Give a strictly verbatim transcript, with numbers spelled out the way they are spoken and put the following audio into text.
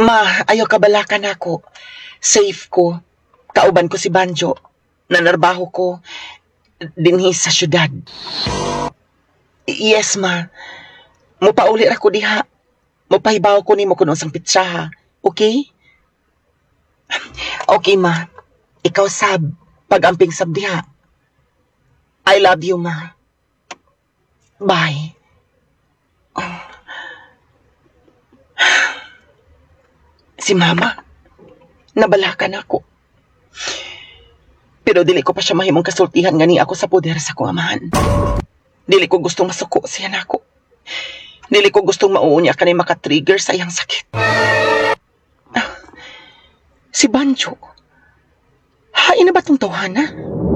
Ma, ayaw kabalakan ako. Safe ko. Kauban ko si Banjo. Nanarbaho ko dinhi sa syudad. Yes, ma. Mupauli ako diha. Mupahibaw ko nimo kuno sang pitsaha. Okay? Okay, ma. Ikaw sab. Pag-amping sab diha. I love you, ma. Bye. Si mama, nabalakan ako. Pero dili ko pa siya mahimong kasultihan ngani ako sa poder sa kong amahan. Dili ko gustong masuko siya nako. Dili ko gustong mauunya kanay makatrigger sa iyang sakit. Ah, si Banjo, hain na ba tong tawhana?